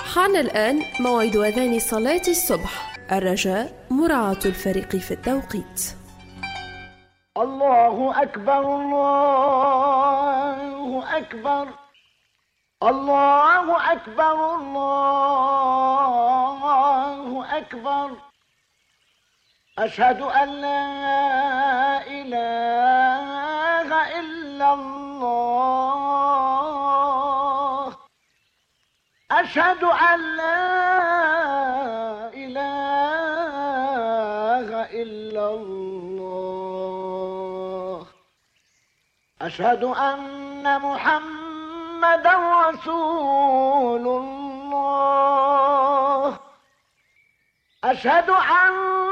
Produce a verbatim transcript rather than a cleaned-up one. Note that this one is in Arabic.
حان الآن موعد أذان صلاة الصبح. الرجاء مراعاة الفريق في التوقيت. الله أكبر الله أكبر الله أكبر الله أكبر أشهد أن لا إله إلا الله أشهد أن لا إله إلا الله أشهد أن محمدا رسول الله أشهد أن